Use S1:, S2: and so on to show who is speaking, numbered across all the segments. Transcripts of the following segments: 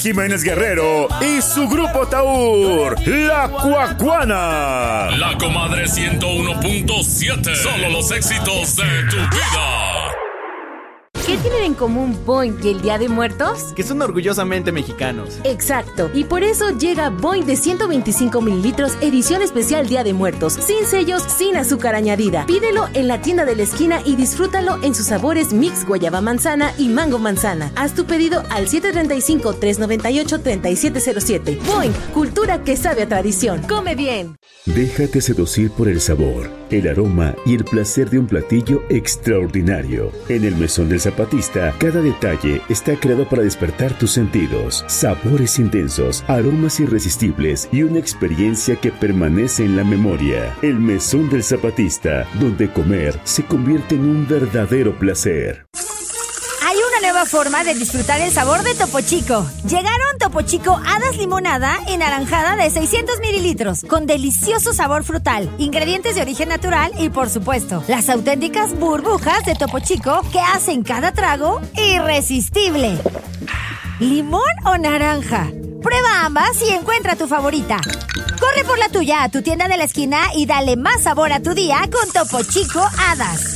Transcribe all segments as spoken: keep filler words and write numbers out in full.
S1: Jiménez Guerrero y su grupo Taur, La Cuacuana.
S2: La Comadre ciento uno punto siete. Solo los éxitos de tu vida.
S3: ¿Qué tienen en común Boing y el Día de Muertos?
S4: Que son orgullosamente mexicanos.
S3: Exacto, y por eso llega Boing de ciento veinticinco mililitros, edición especial Día de Muertos, sin sellos, sin azúcar añadida. Pídelo en la tienda de la esquina y disfrútalo en sus sabores mix guayaba manzana y mango manzana. Haz tu pedido al siete tres cinco, tres nueve ocho, tres siete cero siete. Boing, cultura que sabe a tradición. Come bien.
S5: Déjate seducir por el sabor, el aroma y el placer de un platillo extraordinario. En el Mesón del Zapatista, cada detalle está creado para despertar tus sentidos. Sabores intensos, aromas irresistibles y una experiencia que permanece en la memoria. El Mesón del Zapatista, donde comer se convierte en un verdadero placer.
S6: Hay una nueva forma de disfrutar el sabor de Topo Chico. Llegaron Topo Chico Hadas Limonada y Naranjada de seiscientos mililitros, con delicioso sabor frutal, ingredientes de origen natural y, por supuesto, las auténticas burbujas de Topo Chico que hacen cada trago irresistible. ¿Limón o naranja? Prueba ambas y encuentra tu favorita. Corre por la tuya a tu tienda de la esquina y dale más sabor a tu día con Topo Chico Hadas.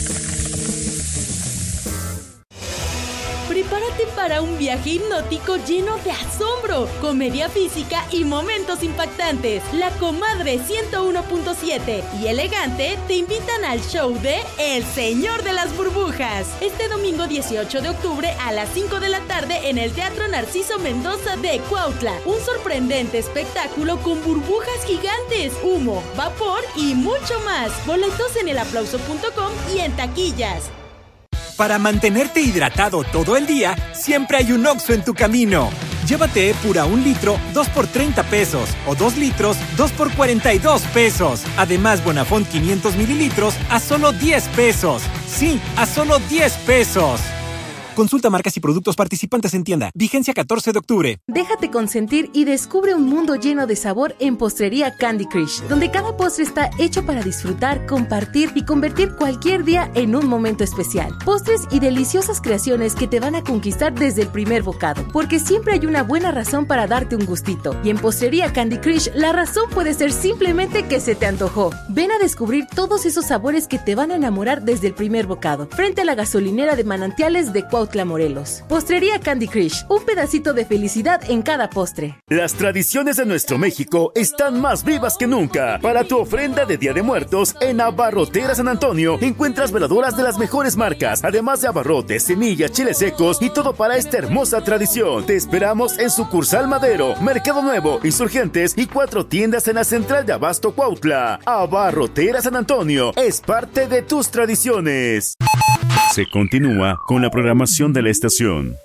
S7: Prepárate para un viaje hipnótico lleno de asombro, comedia física y momentos impactantes. La Comadre ciento uno punto siete y Elegante te invitan al show de El Señor de las Burbujas. Este domingo dieciocho de octubre a las cinco de la tarde en el Teatro Narciso Mendoza de Cuautla. Un sorprendente espectáculo con burbujas gigantes, humo, vapor y mucho más. Boletos en el aplauso punto com y en taquillas.
S8: Para mantenerte hidratado todo el día, siempre hay un Oxxo en tu camino. Llévate Epura un litro, dos por treinta pesos. O dos litros, dos por cuarenta y dos pesos. Además, Bonafont quinientos mililitros a solo diez pesos. Sí, a solo diez pesos. Consulta marcas y productos participantes en tienda. Vigencia catorce de octubre.
S3: Déjate consentir y descubre un mundo lleno de sabor en Postrería Candy Crush, donde cada postre está hecho para disfrutar, compartir y convertir cualquier día en un momento especial. Postres y deliciosas creaciones que te van a conquistar desde el primer bocado, porque siempre hay una buena razón para darte un gustito. Y en Postrería Candy Crush, la razón puede ser simplemente que se te antojó. Ven a descubrir todos esos sabores que te van a enamorar desde el primer bocado, frente a la gasolinera de Manantiales de Cuautla, Morelos. Postrería Candy Crush, un pedacito de felicidad en cada postre.
S1: Las tradiciones de nuestro México están más vivas que nunca. Para tu ofrenda de Día de Muertos, en Abarrotera San Antonio encuentras veladoras de las mejores marcas, además de abarrotes, semillas, chiles secos y todo para esta hermosa tradición. Te esperamos en Sucursal Madero, Mercado Nuevo, Insurgentes y cuatro tiendas en la Central de Abasto Cuautla. Abarrotera San Antonio es parte de tus tradiciones.
S5: Se continúa con la programación de la estación.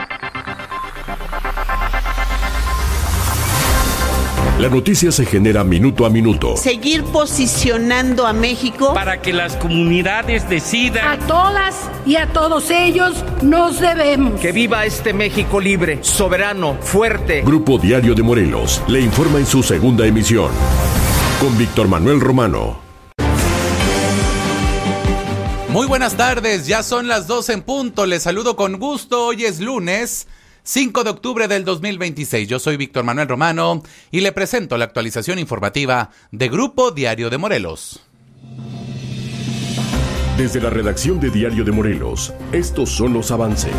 S9: La noticia se genera minuto a minuto.
S10: Seguir posicionando a México
S11: para que las comunidades decidan.
S12: A todas y a todos ellos nos debemos.
S13: Que viva este México libre, soberano, fuerte.
S9: Grupo Diario de Morelos le informa en su segunda emisión. Con Víctor Manuel Romano.
S14: Muy buenas tardes, ya son las doce en punto, les saludo con gusto, hoy es lunes cinco de octubre del dos mil veintiséis, yo soy Víctor Manuel Romano y le presento la actualización informativa de Grupo Diario de Morelos.
S9: Desde la redacción de Diario de Morelos, estos son los avances.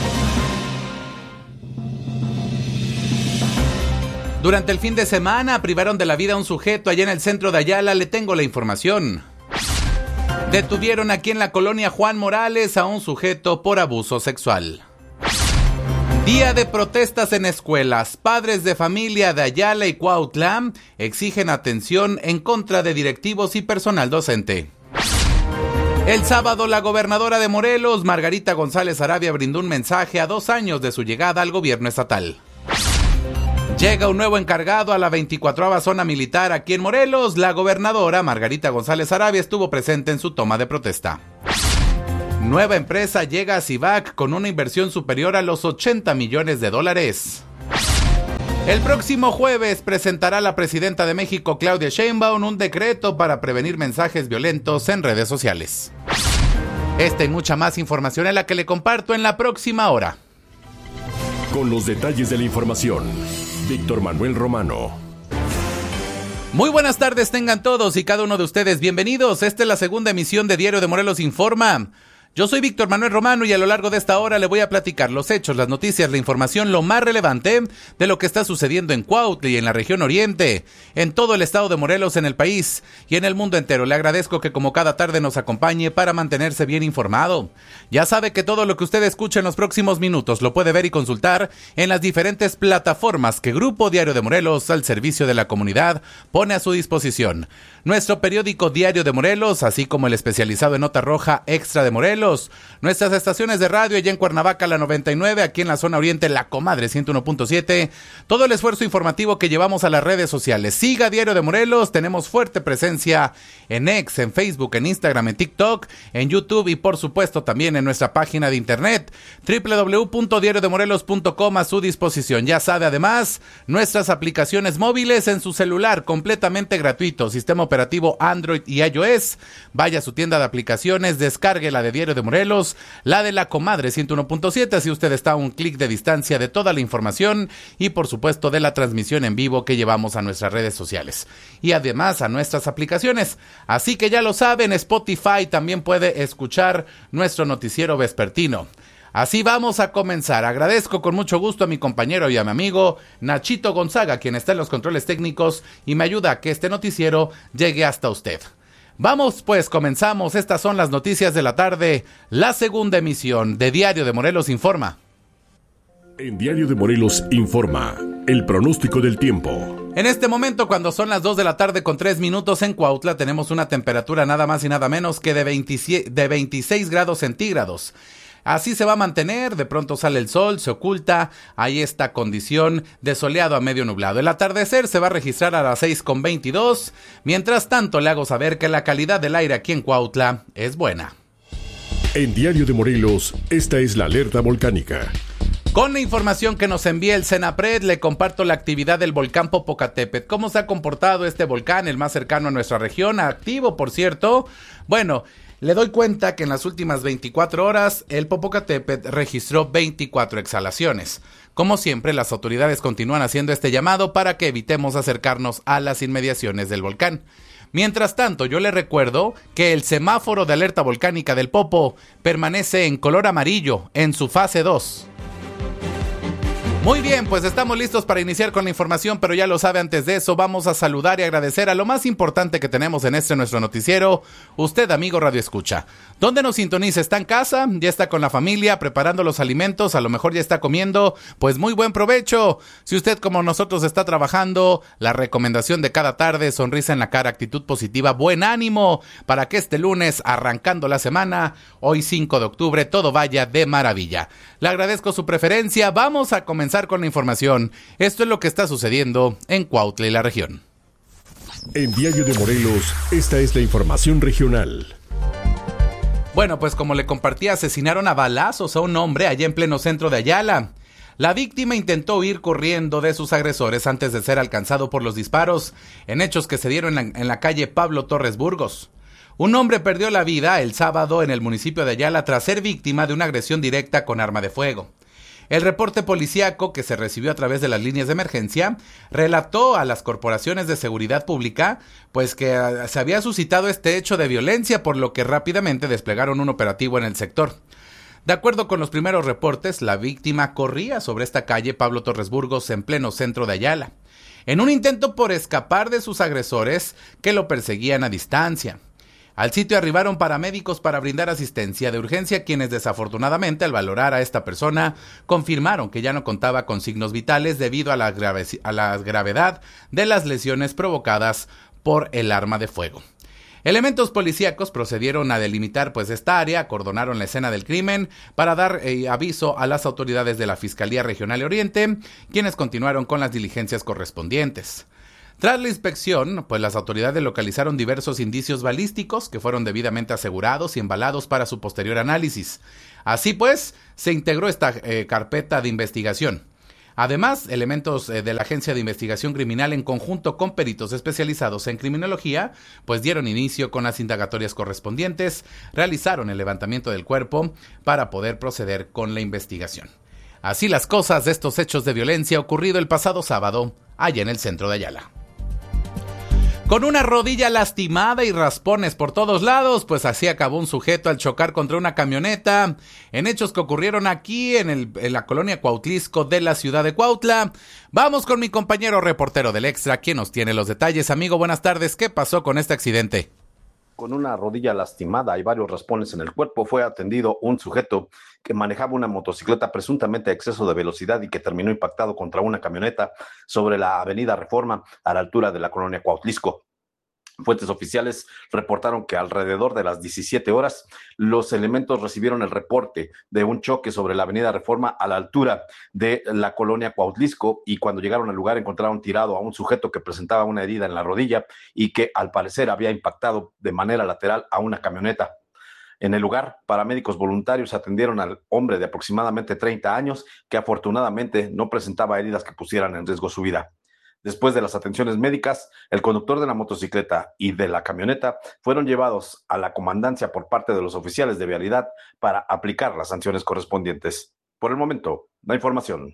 S14: Durante el fin de semana privaron de la vida a un sujeto allá en el centro de Ayala, le tengo la información. Detuvieron aquí en la colonia Juan Morales a un sujeto por abuso sexual. Día de protestas en escuelas. Padres de familia de Ayala y Cuautla exigen atención en contra de directivos y personal docente. El sábado, la gobernadora de Morelos, Margarita González Arabia, brindó un mensaje a dos años de su llegada al gobierno estatal. Llega un nuevo encargado a la veinticuatroava zona militar aquí en Morelos. La gobernadora Margarita González Arabia estuvo presente en su toma de protesta. Nueva empresa llega a Civac con una inversión superior a los ochenta millones de dólares. El próximo jueves presentará la presidenta de México, Claudia Sheinbaum, un decreto para prevenir mensajes violentos en redes sociales. Esta y mucha más información es la que le comparto en la próxima hora.
S9: Con los detalles de la información, Víctor Manuel Romano.
S14: Muy buenas tardes tengan todos y cada uno de ustedes bienvenidos. Esta es la segunda emisión de Diario de Morelos Informa. Yo soy Víctor Manuel Romano y a lo largo de esta hora le voy a platicar los hechos, las noticias, la información, lo más relevante de lo que está sucediendo en Cuautla y en la región oriente, en todo el estado de Morelos, en el país y en el mundo entero. Le agradezco que como cada tarde nos acompañe para mantenerse bien informado. Ya sabe que todo lo que usted escuche en los próximos minutos lo puede ver y consultar en las diferentes plataformas que Grupo Diario de Morelos, al servicio de la comunidad, pone a su disposición. Nuestro periódico Diario de Morelos, así como el especializado en Nota Roja Extra de Morelos, nuestras estaciones de radio allá en Cuernavaca la noventa y nueve, aquí en la zona oriente la Comadre ciento uno punto siete, todo el esfuerzo informativo que llevamos a las redes sociales. Siga Diario de Morelos, tenemos fuerte presencia en X, en Facebook, en Instagram, en TikTok, en YouTube y por supuesto también en nuestra página de internet doble u doble u doble u punto diario de morelos punto com a su disposición. Ya sabe además nuestras aplicaciones móviles en su celular completamente gratuito, sistema operativo Android y iOS. Vaya a su tienda de aplicaciones, descargue la de Diario de Morelos, la de la Comadre ciento uno punto siete, así usted está a un clic de distancia de toda la información y por supuesto de la transmisión en vivo que llevamos a nuestras redes sociales y además a nuestras aplicaciones. Así que ya lo saben, Spotify también puede escuchar nuestro noticiero vespertino. Así vamos a comenzar. Agradezco con mucho gusto a mi compañero y a mi amigo Nachito Gonzaga, quien está en los controles técnicos y me ayuda a que este noticiero llegue hasta usted. Vamos pues, comenzamos. Estas son las noticias de la tarde, la segunda emisión de Diario de Morelos Informa.
S9: En Diario de Morelos Informa, el pronóstico del tiempo.
S14: En este momento, cuando son las dos de la tarde con tres minutos en Cuautla, tenemos una temperatura nada más y nada menos que de, veintisiete, de veintiséis grados centígrados. Así se va a mantener, de pronto sale el sol, se oculta, hay esta condición de soleado a medio nublado. El atardecer se va a registrar a las seis con veintidós, mientras tanto le hago saber que la calidad del aire aquí en Cuautla es buena.
S9: En Diario de Morelos, esta es la alerta volcánica.
S14: Con la información que nos envía el Senapred, le comparto la actividad del volcán Popocatépetl. ¿Cómo se ha comportado este volcán, el más cercano a nuestra región? Activo, por cierto. Bueno, le doy cuenta que en las últimas veinticuatro horas el Popocatépetl registró veinticuatro exhalaciones. Como siempre, las autoridades continúan haciendo este llamado para que evitemos acercarnos a las inmediaciones del volcán. Mientras tanto, yo le recuerdo que el semáforo de alerta volcánica del Popo permanece en color amarillo en su fase dos. Muy bien, pues estamos listos para iniciar con la información, pero ya lo sabe, antes de eso vamos a saludar y agradecer a lo más importante que tenemos en este nuestro noticiero, usted amigo Radio Escucha. ¿Dónde nos sintoniza? ¿Está en casa? ¿Ya está con la familia preparando los alimentos? A lo mejor ya está comiendo, pues muy buen provecho. Si usted como nosotros está trabajando, la recomendación de cada tarde, sonrisa en la cara, actitud positiva, buen ánimo, para que este lunes, arrancando la semana, hoy cinco de octubre, todo vaya de maravilla. Le agradezco su preferencia, vamos a comenzar con la información. Esto es lo que está sucediendo en Cuautla y la región.
S9: En Diario de Morelos, esta es la información regional.
S14: Bueno, pues como le compartí, asesinaron a balazos a un hombre allá en pleno centro de Ayala. La víctima intentó huir corriendo de sus agresores antes de ser alcanzado por los disparos, en hechos que se dieron en la, en la calle Pablo Torres Burgos. Un hombre perdió la vida el sábado en el municipio de Ayala tras ser víctima de una agresión directa con arma de fuego. El reporte policíaco que se recibió a través de las líneas de emergencia relató a las corporaciones de seguridad pública pues que se había suscitado este hecho de violencia, por lo que rápidamente desplegaron un operativo en el sector. De acuerdo con los primeros reportes, la víctima corría sobre esta calle Pablo Torres Burgos en pleno centro de Ayala, en un intento por escapar de sus agresores que lo perseguían a distancia. Al sitio arribaron paramédicos para brindar asistencia de urgencia, quienes desafortunadamente al valorar a esta persona confirmaron que ya no contaba con signos vitales debido a la, grave, a la gravedad de las lesiones provocadas por el arma de fuego. Elementos policíacos procedieron a delimitar pues esta área, acordonaron la escena del crimen para dar eh, aviso a las autoridades de la Fiscalía Regional Oriente, quienes continuaron con las diligencias correspondientes. Tras la inspección, pues las autoridades localizaron diversos indicios balísticos que fueron debidamente asegurados y embalados para su posterior análisis. Así pues, se integró esta eh, carpeta de investigación. Además, elementos eh, de la Agencia de Investigación Criminal en conjunto con peritos especializados en criminología, pues dieron inicio con las indagatorias correspondientes, realizaron el levantamiento del cuerpo para poder proceder con la investigación. Así las cosas de estos hechos de violencia ocurrido el pasado sábado, allá en el centro de Ayala. Con una rodilla lastimada y raspones por todos lados, pues así acabó un sujeto al chocar contra una camioneta, en hechos que ocurrieron aquí en, el, en la colonia Cuautlisco de la ciudad de Cuautla. Vamos con mi compañero reportero del Extra, quien nos tiene los detalles. Amigo, buenas tardes, ¿qué pasó con este accidente?
S15: Con una rodilla lastimada y varios raspones en el cuerpo, fue atendido un sujeto que manejaba una motocicleta presuntamente a exceso de velocidad y que terminó impactado contra una camioneta sobre la avenida Reforma a la altura de la colonia Cuautlisco. Fuentes oficiales reportaron que alrededor de las diecisiete horas, los elementos recibieron el reporte de un choque sobre la avenida Reforma a la altura de la colonia Cuautlisco, y cuando llegaron al lugar encontraron tirado a un sujeto que presentaba una herida en la rodilla y que al parecer había impactado de manera lateral a una camioneta. En el lugar, paramédicos voluntarios atendieron al hombre de aproximadamente treinta años, que afortunadamente no presentaba heridas que pusieran en riesgo su vida. Después de las atenciones médicas, el conductor de la motocicleta y de la camioneta fueron llevados a la comandancia por parte de los oficiales de vialidad para aplicar las sanciones correspondientes. Por el momento, la información.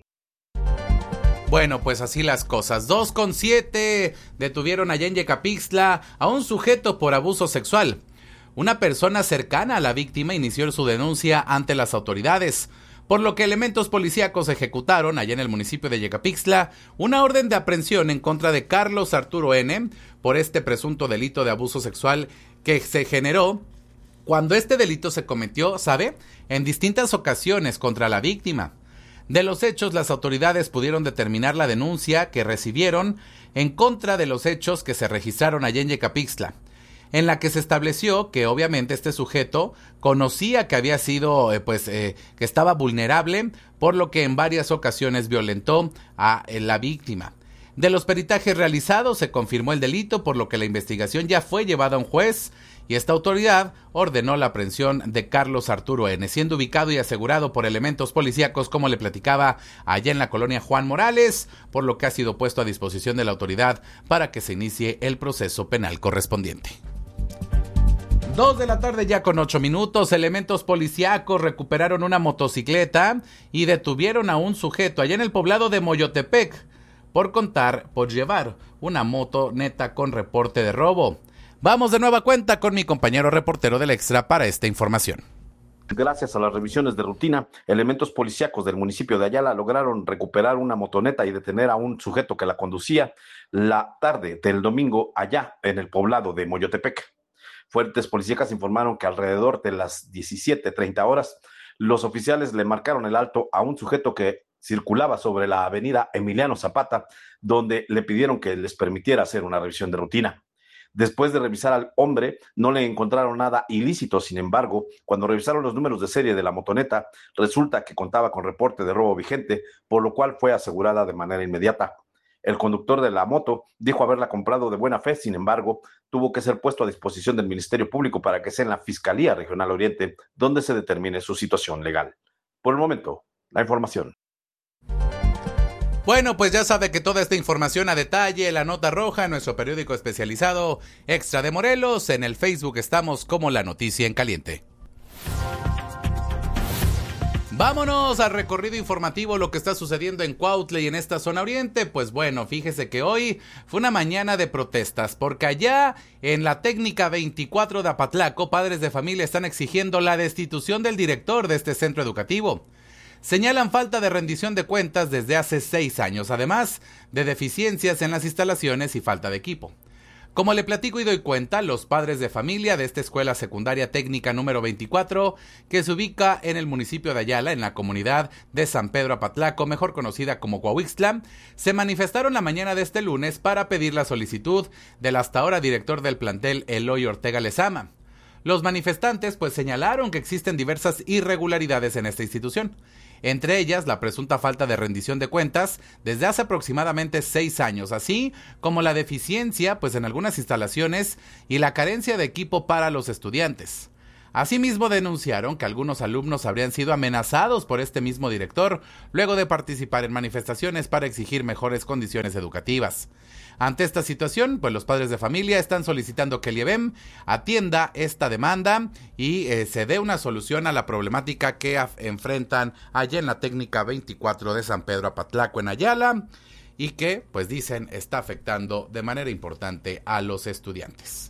S14: Bueno, pues así las cosas. dos con siete detuvieron allá en Yecapixtla a un sujeto por abuso sexual. Una persona cercana a la víctima inició su denuncia ante las autoridades, por lo que elementos policíacos ejecutaron allá en el municipio de Yecapixtla una orden de aprehensión en contra de Carlos Arturo N. por este presunto delito de abuso sexual que se generó cuando este delito se cometió, ¿sabe?, en distintas ocasiones contra la víctima. De los hechos, las autoridades pudieron determinar la denuncia que recibieron en contra de los hechos que se registraron allá en Yecapixtla, en la que se estableció que obviamente este sujeto conocía que había sido, eh, pues, eh, que estaba vulnerable, por lo que en varias ocasiones violentó a eh, la víctima. De los peritajes realizados se confirmó el delito, por lo que la investigación ya fue llevada a un juez y esta autoridad ordenó la aprehensión de Carlos Arturo N., siendo ubicado y asegurado por elementos policíacos, como le platicaba, allá en la colonia Juan Morales, por lo que ha sido puesto a disposición de la autoridad para que se inicie el proceso penal correspondiente. Dos de la tarde ya con ocho minutos, elementos policíacos recuperaron una motocicleta y detuvieron a un sujeto allá en el poblado de Moyotepec por contar, por llevar una motoneta con reporte de robo. Vamos de nueva cuenta con mi compañero reportero del Extra para esta información.
S15: Gracias a las revisiones de rutina, elementos policíacos del municipio de Ayala lograron recuperar una motoneta y detener a un sujeto que la conducía la tarde del domingo allá en el poblado de Moyotepec. Fuentes policíacas informaron que alrededor de las diecisiete treinta horas, los oficiales le marcaron el alto a un sujeto que circulaba sobre la avenida Emiliano Zapata, donde le pidieron que les permitiera hacer una revisión de rutina. Después de revisar al hombre, no le encontraron nada ilícito. Sin embargo, cuando revisaron los números de serie de la motoneta, resulta que contaba con reporte de robo vigente, por lo cual fue asegurada de manera inmediata. El conductor de la moto dijo haberla comprado de buena fe, sin embargo, tuvo que ser puesto a disposición del Ministerio Público para que sea en la Fiscalía Regional Oriente donde se determine su situación legal. Por el momento, la información.
S14: Bueno, pues ya sabe que toda esta información a detalle, la nota roja en nuestro periódico especializado Extra de Morelos. En el Facebook estamos como La Noticia en Caliente. Vámonos al recorrido informativo, lo que está sucediendo en Cuautla y en esta zona oriente. Pues bueno, fíjese que hoy fue una mañana de protestas, porque allá en la técnica veinticuatro de Apatlaco, padres de familia están exigiendo la destitución del director de este centro educativo. Señalan falta de rendición de cuentas desde hace seis años, además de deficiencias en las instalaciones y falta de equipo. Como le platico y doy cuenta, los padres de familia de esta escuela secundaria técnica número veinticuatro, que se ubica en el municipio de Ayala, en la comunidad de San Pedro Apatlaco, mejor conocida como Coahuixtla, se manifestaron la mañana de este lunes para pedir la solicitud del hasta ahora director del plantel, Eloy Ortega Lezama. Los manifestantes pues señalaron que existen diversas irregularidades en esta institución, entre ellas la presunta falta de rendición de cuentas desde hace aproximadamente seis años, así como la deficiencia pues en algunas instalaciones y la carencia de equipo para los estudiantes. Asimismo, denunciaron que algunos alumnos habrían sido amenazados por este mismo director luego de participar en manifestaciones para exigir mejores condiciones educativas. Ante esta situación, pues los padres de familia están solicitando que el I E B E M atienda esta demanda y eh, se dé una solución a la problemática que af- enfrentan allá en la técnica veinticuatro de San Pedro Apatlaco en Ayala y que, pues dicen, está afectando de manera importante a los estudiantes.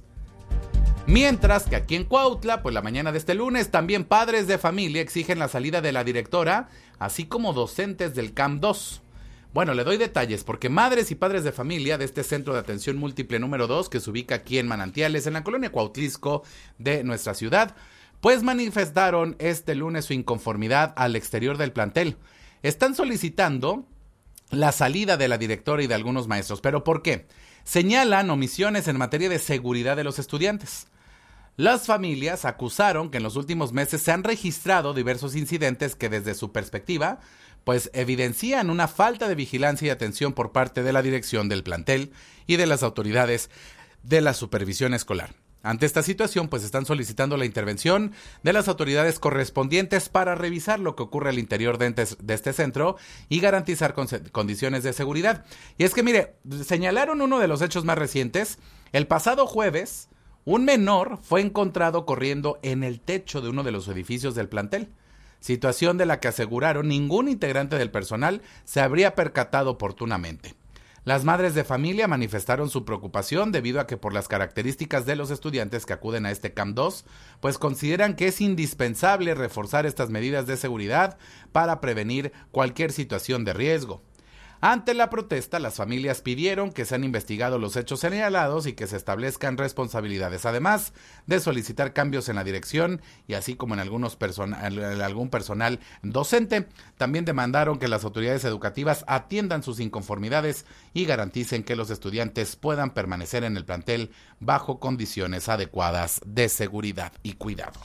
S14: Mientras que aquí en Cuautla, pues la mañana de este lunes, también padres de familia exigen la salida de la directora, así como docentes del C A M dos. Bueno, le doy detalles porque madres y padres de familia de este centro de atención múltiple número dos, que se ubica aquí en Manantiales, en la colonia Cuautlisco de nuestra ciudad, pues manifestaron este lunes su inconformidad al exterior del plantel. Están solicitando la salida de la directora y de algunos maestros. ¿Pero por qué? Señalan omisiones en materia de seguridad de los estudiantes. Las familias acusaron que en los últimos meses se han registrado diversos incidentes que desde su perspectiva pues evidencian una falta de vigilancia y atención por parte de la dirección del plantel y de las autoridades de la supervisión escolar. Ante esta situación, pues están solicitando la intervención de las autoridades correspondientes para revisar lo que ocurre al interior de, entes, de este centro y garantizar con, condiciones de seguridad. Y es que, mire, señalaron uno de los hechos más recientes. El pasado jueves, un menor fue encontrado corriendo en el techo de uno de los edificios del plantel. Situación de la que aseguraron ningún integrante del personal se habría percatado oportunamente. Las madres de familia manifestaron su preocupación debido a que por las características de los estudiantes que acuden a este C A M dos, pues consideran que es indispensable reforzar estas medidas de seguridad para prevenir cualquier situación de riesgo. Ante la protesta, las familias pidieron que sean investigados los hechos señalados y que se establezcan responsabilidades, además de solicitar cambios en la dirección y así como en algunos person- en algún personal docente. También demandaron que las autoridades educativas atiendan sus inconformidades y garanticen que los estudiantes puedan permanecer en el plantel bajo condiciones adecuadas de seguridad y cuidado.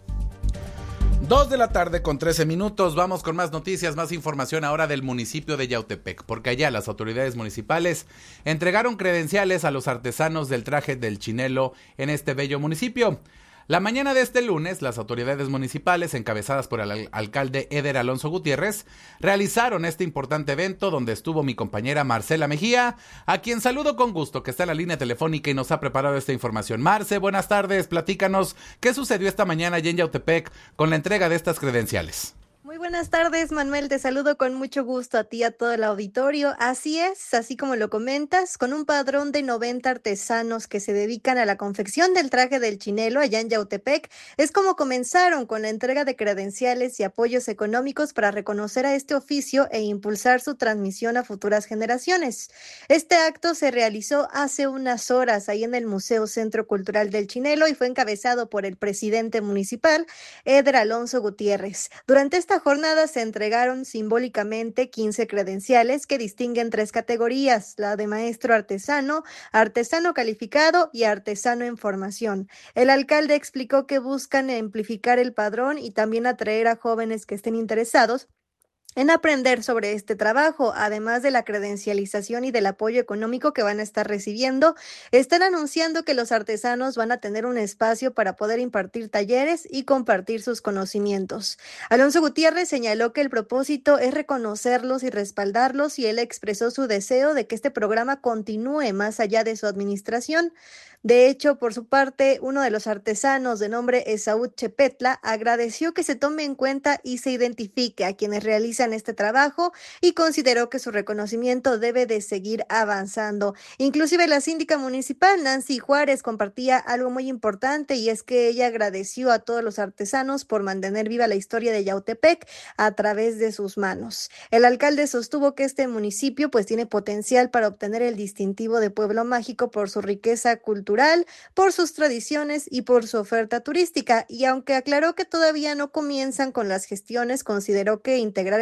S14: Dos de la tarde con trece minutos, vamos con más noticias, más información ahora del municipio de Yautepec, porque allá las autoridades municipales entregaron credenciales a los artesanos del traje del chinelo en este bello municipio. La mañana de este lunes, las autoridades municipales, encabezadas por el al- alcalde Eder Alonso Gutiérrez, realizaron este importante evento donde estuvo mi compañera Marcela Mejía, a quien saludo con gusto, que está en la línea telefónica y nos ha preparado esta información. Marce, buenas tardes, platícanos qué sucedió esta mañana allá en Yautepec con la entrega de estas credenciales.
S16: Muy buenas tardes, Manuel, te saludo con mucho gusto a ti y a todo el auditorio. Así es, así como lo comentas, con un padrón de noventa artesanos que se dedican a la confección del traje del chinelo allá en Yautepec, es como comenzaron con la entrega de credenciales y apoyos económicos para reconocer a este oficio e impulsar su transmisión a futuras generaciones. Este acto se realizó hace unas horas ahí en el Museo Centro Cultural del Chinelo y fue encabezado por el presidente municipal, Eder Alonso Gutiérrez. Durante esta jornada se entregaron simbólicamente quince credenciales que distinguen tres categorías, la de maestro artesano, artesano calificado y artesano en formación. El alcalde explicó que buscan amplificar el padrón y también atraer a jóvenes que estén interesados en aprender sobre este trabajo, además de la credencialización y del apoyo económico que van a estar recibiendo. Están anunciando que los artesanos van a tener un espacio para poder impartir talleres y compartir sus conocimientos. Alonso Gutiérrez señaló que el propósito es reconocerlos y respaldarlos y él expresó su deseo de que este programa continúe más allá de su administración. De hecho, por su parte, uno de los artesanos de nombre Esaú Chepetla agradeció que se tome en cuenta y se identifique a quienes realizan este trabajo y consideró que su reconocimiento debe de seguir avanzando. Inclusive la síndica municipal, Nancy Juárez, compartía algo muy importante y es que ella agradeció a todos los artesanos por mantener viva la historia de Yautepec a través de sus manos. El alcalde sostuvo que este municipio pues tiene potencial para obtener el distintivo de pueblo mágico por su riqueza cultural, por sus tradiciones y por su oferta turística, y aunque aclaró que todavía no comienzan con las gestiones, consideró que integrar el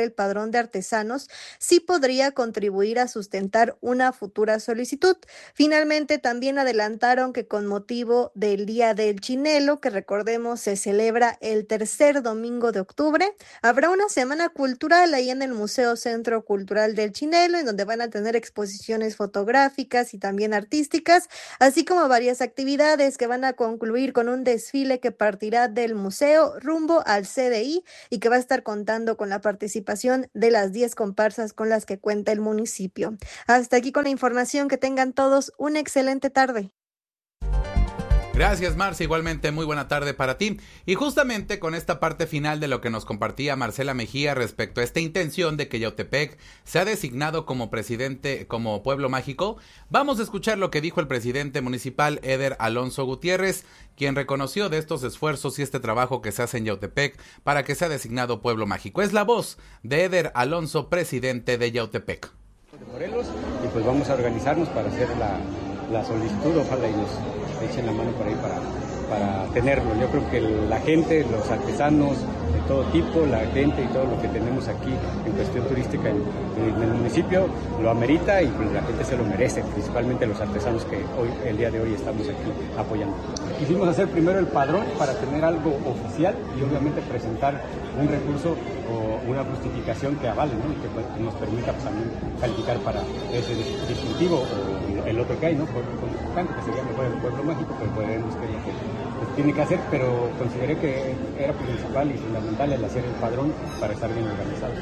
S16: el padrón de artesanos sí podría contribuir a sustentar una futura solicitud. Finalmente, también adelantaron que con motivo del Día del Chinelo, que recordemos se celebra el tercer domingo de octubre, habrá una semana cultural ahí en el Museo Centro Cultural del Chinelo, en donde van a tener exposiciones fotográficas y también artísticas, así como varias actividades que van a concluir con un desfile que partirá del museo rumbo al C D I y que va a estar contando con la participación de las diez comparsas con las que cuenta el municipio. Hasta aquí con la información, que tengan todos una excelente tarde.
S14: Gracias, Marcia. Igualmente, muy buena tarde para ti. Y justamente con esta parte final de lo que nos compartía Marcela Mejía respecto a esta intención de que Yautepec sea designado como presidente, como pueblo mágico, vamos a escuchar lo que dijo el presidente municipal Eder Alonso Gutiérrez, quien reconoció de estos esfuerzos y este trabajo que se hace en Yautepec para que sea designado pueblo mágico. Es la voz de Eder Alonso, presidente de Yautepec.
S17: De Morelos, y pues vamos a organizarnos para hacer la, la solicitud, ojalá y nos echen la mano por ahí para, para tenerlo. Yo creo que la gente, los artesanos de todo tipo, la gente y todo lo que tenemos aquí en cuestión turística en, en el municipio lo amerita, y pues la gente se lo merece, principalmente los artesanos que hoy, el día de hoy estamos aquí apoyando. Quisimos hacer primero el padrón para tener algo oficial y obviamente presentar un recurso o una justificación que avale, ¿no? Y que pues, nos permita pues, también calificar para ese distintivo o el otro que hay, ¿no? Por, por tanto, que sería mejor el pueblo mágico, pero podemos que lo que pues, tiene que hacer, pero consideré que era principal y fundamental el hacer el padrón para estar bien organizados.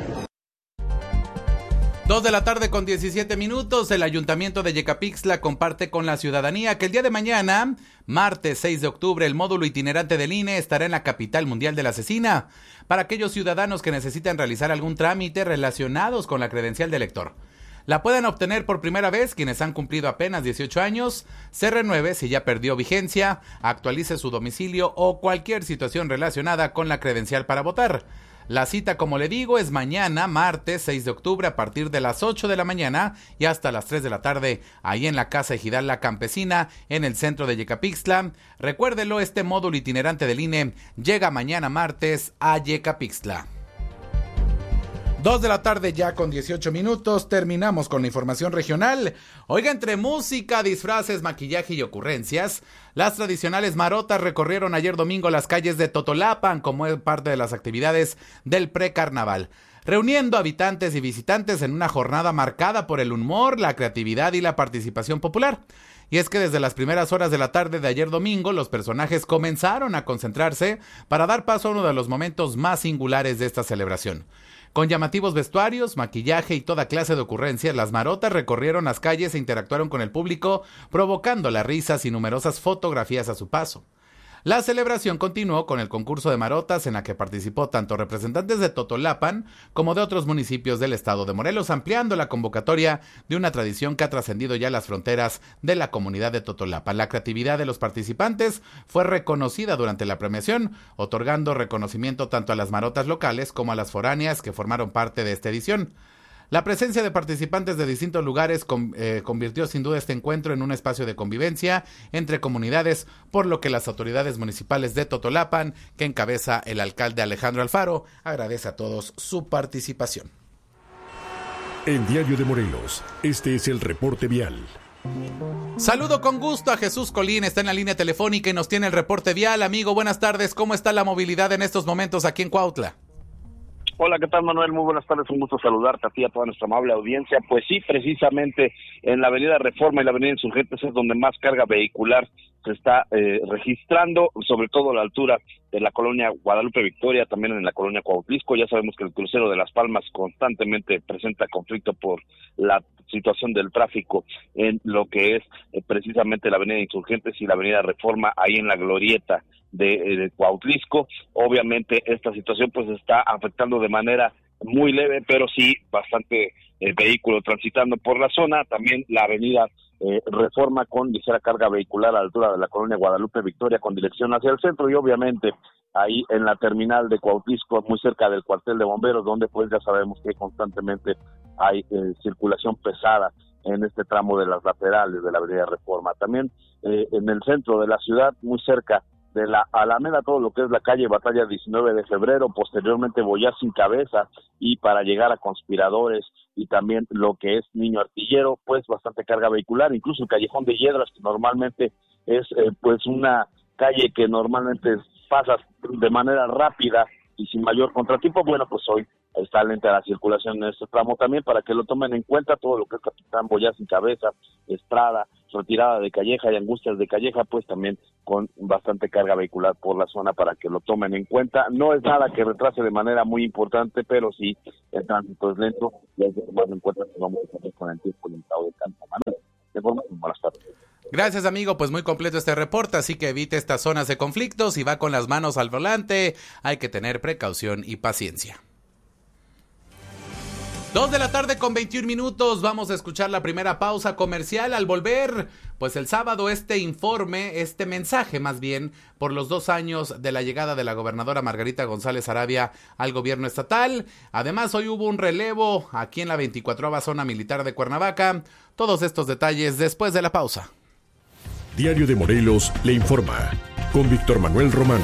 S14: Dos de la tarde con diecisiete minutos, el Ayuntamiento de Yecapixtla comparte con la ciudadanía que el día de mañana, martes seis de octubre, el módulo itinerante del I N E estará en la capital mundial de la cecina, para aquellos ciudadanos que necesitan realizar algún trámite relacionados con la credencial de elector. La pueden obtener por primera vez quienes han cumplido apenas dieciocho años, se renueve si ya perdió vigencia, actualice su domicilio o cualquier situación relacionada con la credencial para votar. La cita, como le digo, es mañana, martes seis de octubre, a partir de las ocho de la mañana y hasta las tres de la tarde, ahí en la Casa Ejidal La Campesina, en el centro de Yecapixtla. Recuérdelo, este módulo itinerante del I N E llega mañana martes a Yecapixtla. Dos de la tarde ya con dieciocho minutos, terminamos con la información regional. Oiga, entre música, disfraces, maquillaje y ocurrencias, las tradicionales marotas recorrieron ayer domingo las calles de Totolapan como parte de las actividades del precarnaval, reuniendo habitantes y visitantes en una jornada marcada por el humor, la creatividad y la participación popular. Y es que desde las primeras horas de la tarde de ayer domingo, los personajes comenzaron a concentrarse para dar paso a uno de los momentos más singulares de esta celebración. Con llamativos vestuarios, maquillaje y toda clase de ocurrencias, las marotas recorrieron las calles e interactuaron con el público, provocando las risas y numerosas fotografías a su paso. La celebración continuó con el concurso de marotas, en la que participó tanto representantes de Totolapan como de otros municipios del estado de Morelos, ampliando la convocatoria de una tradición que ha trascendido ya las fronteras de la comunidad de Totolapan. La creatividad de los participantes fue reconocida durante la premiación, otorgando reconocimiento tanto a las marotas locales como a las foráneas que formaron parte de esta edición. La presencia de participantes de distintos lugares con, eh, convirtió sin duda este encuentro en un espacio de convivencia entre comunidades, por lo que las autoridades municipales de Totolapan, que encabeza el alcalde Alejandro Alfaro, agradece a todos su participación.
S9: En Diario de Morelos, este es el reporte vial.
S14: Saludo con gusto a Jesús Colín, está en la línea telefónica y nos tiene el reporte vial. Amigo, buenas tardes, ¿cómo está la movilidad en estos momentos aquí en Cuautla?
S18: Hola, ¿qué tal, Manuel? Muy buenas tardes, un gusto saludarte a ti y a toda nuestra amable audiencia. Pues sí, precisamente en la avenida Reforma y la avenida Insurgentes es donde más carga vehicular se está eh, registrando, sobre todo a la altura de la colonia Guadalupe Victoria, también en la colonia Cuautlisco. Ya sabemos que el crucero de Las Palmas constantemente presenta conflicto por la situación del tráfico en lo que es eh, precisamente la avenida Insurgentes y la avenida Reforma, ahí en la glorieta de, de Cuautlisco. Obviamente esta situación pues está afectando de manera muy leve, pero sí bastante eh, vehículo transitando por la zona. También la avenida eh, Reforma con ligera carga vehicular a la altura de la colonia Guadalupe Victoria con dirección hacia el centro, y obviamente ahí en la terminal de Cuautlisco, muy cerca del cuartel de bomberos, donde pues ya sabemos que constantemente hay eh, circulación pesada en este tramo de las laterales de la avenida Reforma. También eh, en el centro de la ciudad, muy cerca de la Alameda, todo lo que es la calle Batalla diecinueve de febrero, posteriormente Boyar sin Cabeza, y para llegar a Conspiradores y también lo que es Niño Artillero, pues bastante carga vehicular, incluso el Callejón de Hiedras, que normalmente es eh, pues una calle que normalmente pasa de manera rápida y sin mayor contratiempo. Bueno, pues hoy está lenta la circulación en este tramo también, para que lo tomen en cuenta, todo lo que es Capitán Boyar sin Cabeza, Estrada, Retirada de Calleja y Angustias de Calleja, pues también con bastante carga vehicular por la zona, para que lo tomen en cuenta. No es nada que retrase de manera muy importante, pero sí el tránsito es lento y hay que tomarlo en cuenta que vamos a estar con el tiempo limitado de campo. Manuel, de forma, buenas tardes.
S14: Gracias, amigo, pues muy completo este reporte, así que evite estas zonas de conflictos y va con las manos al volante. Hay que tener precaución y paciencia. Dos de la tarde con veintiún minutos, vamos a escuchar la primera pausa comercial. Al volver, pues el sábado este informe, este mensaje más bien, por los dos años de la llegada de la gobernadora Margarita González Arabia al gobierno estatal. Además, hoy hubo un relevo aquí en la veinticuatroava Zona Militar de Cuernavaca. Todos estos detalles después de la pausa.
S9: Diario de Morelos le informa, con Víctor Manuel Romano.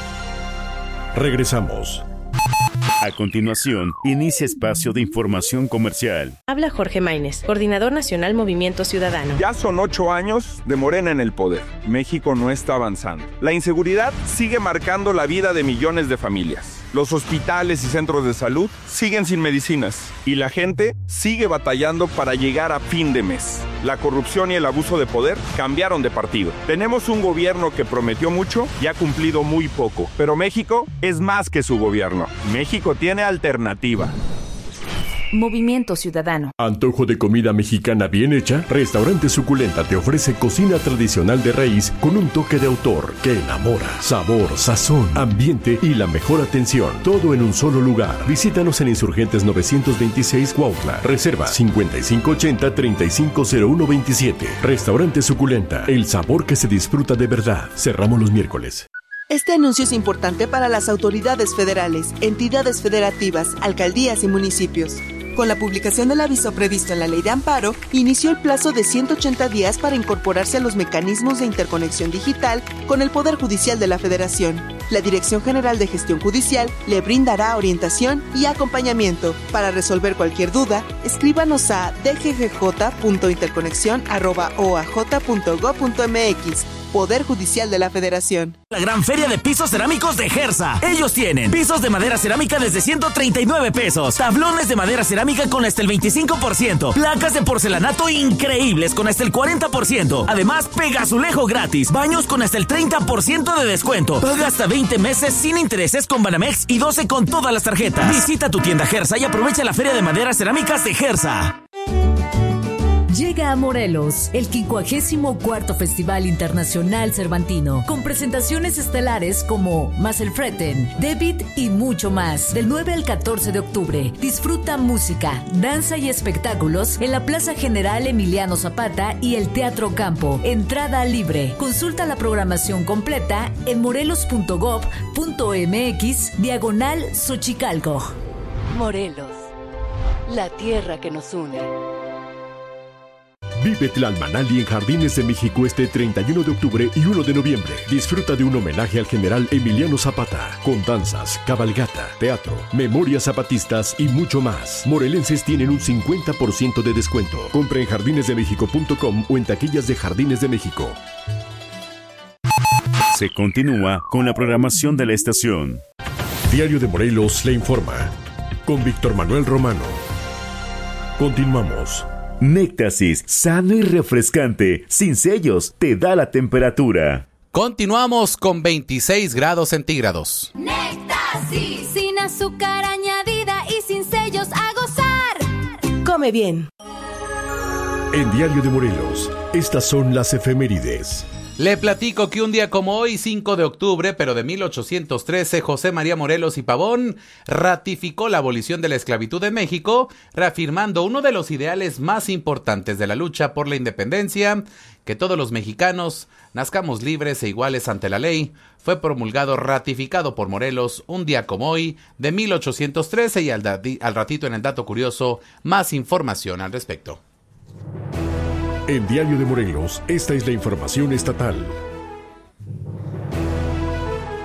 S9: Regresamos.
S1: A continuación, inicia espacio de información comercial.
S19: Habla Jorge Maínez, coordinador nacional Movimiento Ciudadano.
S20: Ya son ocho años de Morena en el poder. México no está avanzando. La inseguridad sigue marcando la vida de millones de familias. Los hospitales y centros de salud siguen sin medicinas y la gente sigue batallando para llegar a fin de mes. La corrupción y el abuso de poder cambiaron de partido. Tenemos un gobierno que prometió mucho y ha cumplido muy poco, pero México es más que su gobierno. México tiene alternativa.
S19: Movimiento Ciudadano.
S9: ¿Antojo de comida mexicana bien hecha? Restaurante Suculenta te ofrece cocina tradicional de raíz con un toque de autor que enamora. Sabor, sazón, ambiente y la mejor atención. Todo en un solo lugar. Visítanos en Insurgentes novecientos veintiséis Cuautla. Reserva cincuenta y cinco ochenta treinta y cinco cero uno veintisiete. Restaurante Suculenta. El sabor que se disfruta de verdad. Cerramos los miércoles.
S21: Este anuncio es importante para las autoridades federales, entidades federativas, alcaldías y municipios. Con la publicación del aviso previsto en la Ley de Amparo, inició el plazo de ciento ochenta días para incorporarse a los mecanismos de interconexión digital con el Poder Judicial de la Federación. La Dirección General de Gestión Judicial le brindará orientación y acompañamiento. Para resolver cualquier duda, escríbanos a d g g j punto interconexión arroba o a j punto gob punto m x. Poder Judicial de la Federación.
S22: La gran feria de pisos cerámicos de Gersa. Ellos tienen pisos de madera cerámica desde ciento treinta y nueve pesos, tablones de madera cerámica con hasta el veinticinco por ciento, placas de porcelanato increíbles con hasta el cuarenta por ciento. Además, pegazulejo gratis, baños con hasta el treinta por ciento de descuento. Paga hasta veinte meses sin intereses con Banamex y doce con todas las tarjetas. Visita tu tienda Gersa y aprovecha la feria de maderas cerámicas de Gersa.
S23: Llega a Morelos el quincuagésimo cuarto Festival Internacional Cervantino, con presentaciones estelares como Marcel Freten, David y mucho más. Del nueve al catorce de octubre, disfruta música, danza y espectáculos en la Plaza General Emiliano Zapata y el Teatro Campo. Entrada libre. Consulta la programación completa en morelos punto gob punto m x diagonal Xochicalco.
S24: Morelos, la tierra que nos une.
S9: Vive Tlalmanali en Jardines de México este treinta y uno de octubre y uno de noviembre. Disfruta de un homenaje al general Emiliano Zapata, con danzas, cabalgata, teatro, memorias zapatistas y mucho más. Morelenses tienen un cincuenta por ciento de descuento. Compra en jardines de méxico punto com o en taquillas de Jardines de México.
S1: Se continúa con la programación de la estación.
S9: Diario de Morelos le informa, con Víctor Manuel Romano. Continuamos.
S1: Néctasis, sano y refrescante, sin sellos, te da la temperatura.
S14: Continuamos con veintiséis grados centígrados.
S23: Néctasis, sin azúcar añadida y sin sellos, a gozar.
S19: Come bien.
S9: En Diario de Morelos, estas son las efemérides.
S14: Le platico que un día como hoy, cinco de octubre, pero de mil ochocientos trece, José María Morelos y Pavón ratificó la abolición de la esclavitud en México, reafirmando uno de los ideales más importantes de la lucha por la independencia, que todos los mexicanos nazcamos libres e iguales ante la ley. Fue promulgado, ratificado por Morelos, un día como hoy, de mil ochocientos trece, y al, da- al ratito en el dato curioso, más información al respecto.
S9: En Diario de Morelos, esta es la información estatal.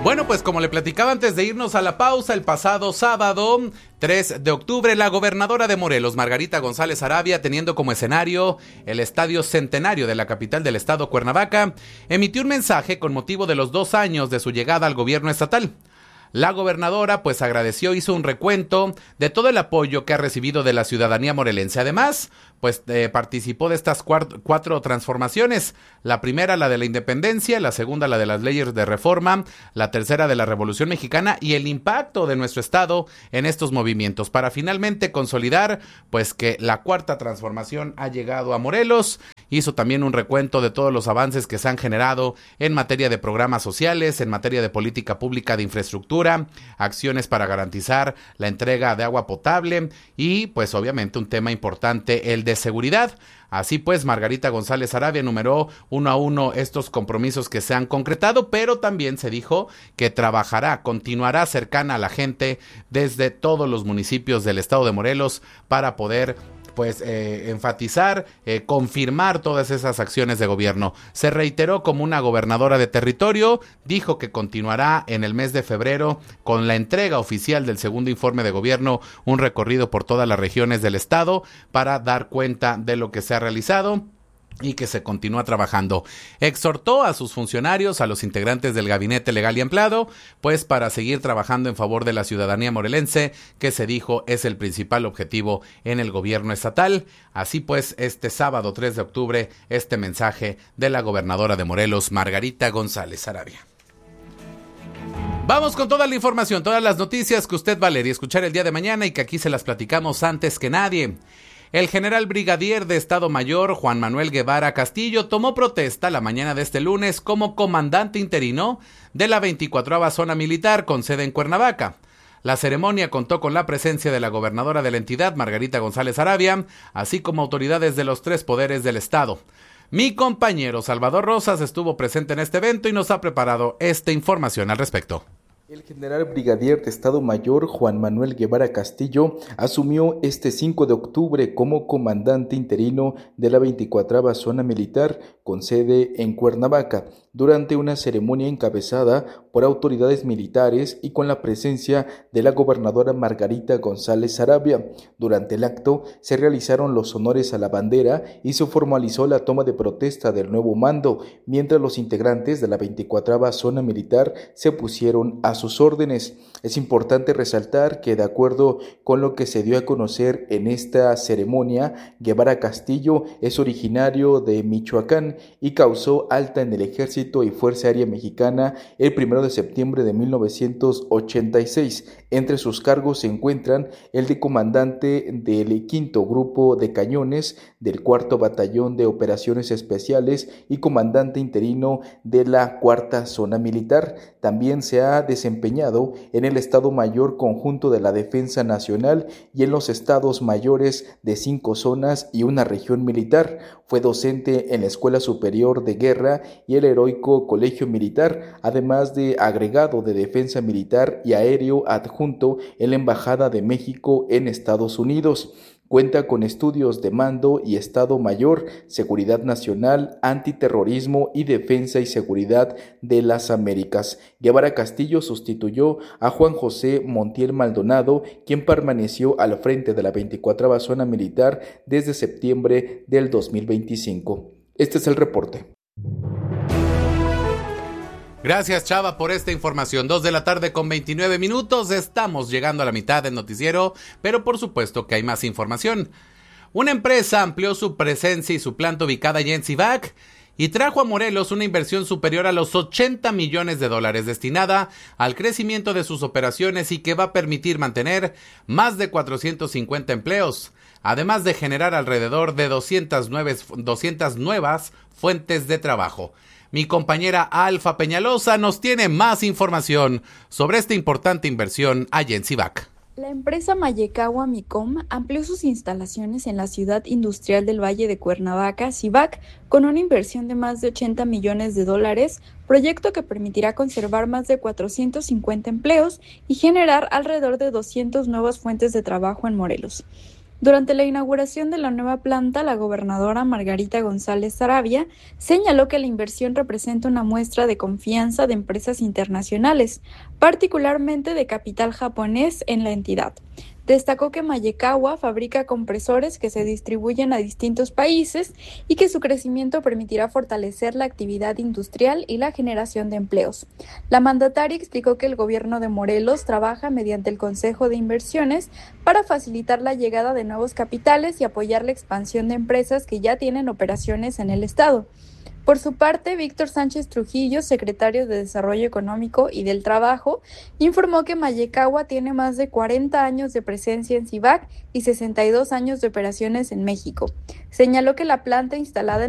S14: Bueno, pues como le platicaba antes de irnos a la pausa, el pasado sábado tres de octubre, la gobernadora de Morelos, Margarita González Arabia, teniendo como escenario el Estadio Centenario de la capital del estado, Cuernavaca, emitió un mensaje con motivo de los dos años de su llegada al gobierno estatal. La gobernadora pues agradeció, hizo un recuento de todo el apoyo que ha recibido de la ciudadanía morelense. Además, pues eh, participó de estas cuatro, cuatro transformaciones. La primera, la de la independencia, la segunda, la de las leyes de reforma, la tercera de la Revolución Mexicana y el impacto de nuestro estado en estos movimientos, para finalmente consolidar pues que la cuarta transformación ha llegado a Morelos. Hizo también un recuento de todos los avances que se han generado en materia de programas sociales, en materia de política pública de infraestructura, acciones para garantizar la entrega de agua potable y pues obviamente un tema importante, el de seguridad. Así pues, Margarita González Arabia enumeró uno a uno estos compromisos que se han concretado, pero también se dijo que trabajará, continuará cercana a la gente desde todos los municipios del estado de Morelos para poder pues eh, enfatizar, eh, confirmar todas esas acciones de gobierno. Se reiteró como una gobernadora de territorio, dijo que continuará en el mes de febrero con la entrega oficial del segundo informe de gobierno, un recorrido por todas las regiones del estado para dar cuenta de lo que se ha realizado y que se continúa trabajando. Exhortó a sus funcionarios, a los integrantes del gabinete legal y ampliado, pues para seguir trabajando en favor de la ciudadanía morelense, que se dijo es el principal objetivo en el gobierno estatal. Así pues, este sábado tres de octubre, este mensaje de la gobernadora de Morelos, Margarita González Arabia. Vamos con toda la información, todas las noticias que usted va a leer y escuchar el día de mañana y que aquí se las platicamos antes que nadie. El general brigadier de Estado Mayor, Juan Manuel Guevara Castillo, tomó protesta la mañana de este lunes como comandante interino de la veinticuatroava Zona Militar con sede en Cuernavaca. La ceremonia contó con la presencia de la gobernadora de la entidad, Margarita González Arabia, así como autoridades de los tres poderes del Estado. Mi compañero Salvador Rosas estuvo presente en este evento y nos ha preparado esta información al respecto.
S2: El general brigadier de Estado Mayor Juan Manuel Guevara Castillo asumió este cinco de octubre como comandante interino de la veinticuatroava Zona Militar con sede en Cuernavaca, durante una ceremonia encabezada por autoridades militares y con la presencia de la gobernadora Margarita González Arabia. Durante el acto se realizaron los honores a la bandera y se formalizó la toma de protesta del nuevo mando, mientras los integrantes de la veinticuatroava Zona Militar se pusieron a sus órdenes. Es importante resaltar que, de acuerdo con lo que se dio a conocer en esta ceremonia, Guevara Castillo es originario de Michoacán y causó alta en el Ejército y Fuerza Aérea Mexicana el primero de septiembre de mil novecientos ochenta y seis. Entre sus cargos se encuentran el de comandante del quinto Grupo de Cañones del cuarto Batallón de Operaciones Especiales y comandante interino de la cuarta Zona Militar. También se ha desempeñado en el Estado Mayor Conjunto de la Defensa Nacional y en los Estados Mayores de cinco zonas y una región militar. Fue docente en la Escuela Superior de Guerra y el Heroico Colegio Militar, además de agregado de Defensa Militar y Aéreo adjunto en la Embajada de México en Estados Unidos. Cuenta con estudios de mando y Estado Mayor, Seguridad Nacional, Antiterrorismo y Defensa y Seguridad de las Américas. Guevara Castillo sustituyó a Juan José Montiel Maldonado, quien permaneció al frente de la veinticuatroava Zona Militar desde septiembre del dos mil veinticinco. Este es el reporte.
S14: Gracias, Chava, por esta información. Dos de la tarde con veintinueve minutos. Estamos llegando a la mitad del noticiero, pero por supuesto que hay más información. Una empresa amplió su presencia y su planta ubicada allá en Civac y trajo a Morelos una inversión superior a los ochenta millones de dólares destinada al crecimiento de sus operaciones y que va a permitir mantener más de cuatrocientos cincuenta empleos, además de generar alrededor de doscientas nuevas fuentes de trabajo. Mi compañera Alfa Peñalosa nos tiene más información sobre esta importante inversión allá en Civac.
S4: La empresa Mayecagua Micom amplió sus instalaciones en la ciudad industrial del Valle de Cuernavaca, Civac, con una inversión de más de ochenta millones de dólares, proyecto que permitirá conservar más de cuatrocientos cincuenta empleos y generar alrededor de doscientas nuevas fuentes de trabajo en Morelos. Durante la inauguración de la nueva planta, la gobernadora Margarita González Saravia señaló que la inversión representa una muestra de confianza de empresas internacionales, particularmente de capital japonés en la entidad. Destacó que Mayekawa fabrica compresores que se distribuyen a distintos países y que su crecimiento permitirá fortalecer la actividad industrial y la generación de empleos. La mandataria explicó que el gobierno de Morelos trabaja mediante el Consejo de Inversiones para facilitar la llegada de nuevos capitales y apoyar la expansión de empresas que ya tienen operaciones en el estado. Por su parte, Víctor Sánchez Trujillo, secretario de Desarrollo Económico y del Trabajo, informó que Mayekawa tiene más de cuarenta años de presencia en CIVAC y sesenta y dos años de operaciones en México. Señaló que la planta instalada en